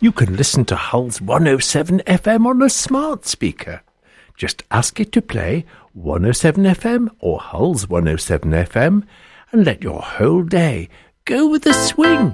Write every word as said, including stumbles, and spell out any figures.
You can listen to Hull's one oh seven F M on a smart speaker. Just ask it to play one oh seven F M or Hull's one oh seven F M and let your whole day go with the swing.